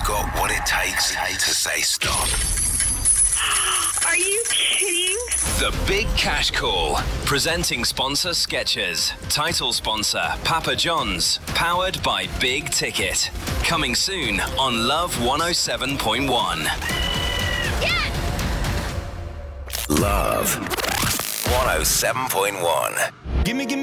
got what it takes to say stop. Are you kidding? The Big Cash Call. Presenting sponsor Skechers. Title sponsor Papa John's. Powered by Big Ticket. Coming soon on Love 107.1. Yes! Love 107.1. Gimme